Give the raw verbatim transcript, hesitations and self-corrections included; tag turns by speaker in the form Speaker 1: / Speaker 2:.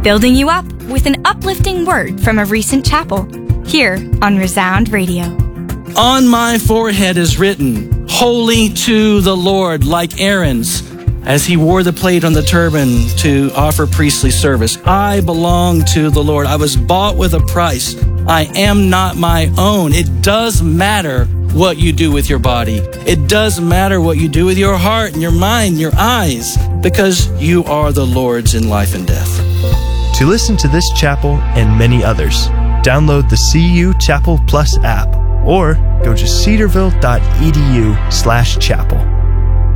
Speaker 1: building you up with an uplifting word from a recent chapel, here on Resound Radio.
Speaker 2: On my forehead is written, Holy to the Lord, like Aaron's, as he wore the plate on the turban to offer priestly service. I belong to the Lord. I was bought with a price. I am not my own. It does matter what you do with your body. It does matter what you do with your heart and your mind, your eyes, because you are the Lord's in life and death.
Speaker 3: To listen to this chapel and many others, download the C U Chapel Plus app or go to cedarville dot e d u slash chapel.